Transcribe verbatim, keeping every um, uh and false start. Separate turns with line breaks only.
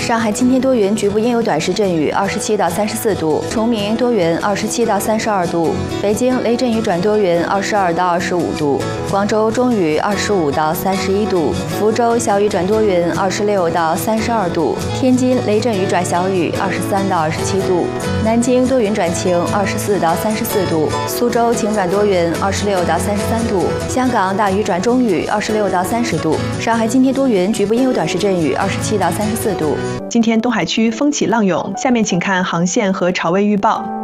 上海今天多云，局部阴有短时阵雨，二十七到三十四度；崇明多云，二十七到三十二度；北京雷阵雨转多云，二十二到二十五度；广州中雨，二十五到三十一度；福州小雨转多云，二十六到三十二度；天津雷阵雨转小雨，二十三到二十七度；南京多云转晴，二十四到三十四度；苏州晴转多云，二十六到三十三度；香港大雨转中雨，二十六到三十度；上海今天多云，局部阴有短时阵雨，二十七到三十四度。
今天东海区风起浪涌，下面请看航线和潮位预报。